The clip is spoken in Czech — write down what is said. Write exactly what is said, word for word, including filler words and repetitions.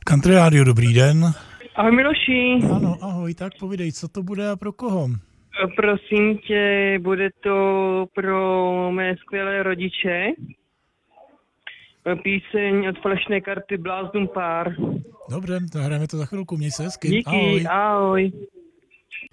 Country Radio, dobrý den. Ahoj Miloši. Ano, ahoj, tak povídej, co to bude a pro koho? Prosím tě, bude to pro mé skvělé rodiče. Píseň od Falešné karty Bláznům pár. Dobře, zahrajeme to za chvilku, měj se hezky. Díky, Ahoj. ahoj.